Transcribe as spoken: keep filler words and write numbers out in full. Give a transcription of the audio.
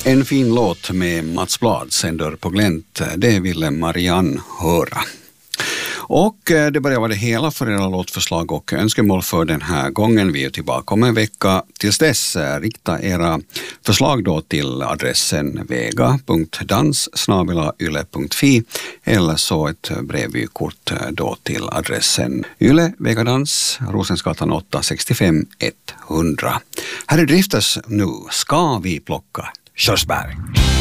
En fin låt med Mats Blad sänder på glänt, det ville Marianne höra. Och det börjar vara det hela för era låtförslag och önskemål för den här gången. Vi är tillbaka om en vecka. Tills dess, rikta era förslag då till adressen vega punkt dans snabel-a yle punkt fi eller så ett brevvykort då till adressen Yle, Vegadans, Rosensgatan åtta sextiofem etthundra. Här är Drifters nu. Ska vi plocka körsbär?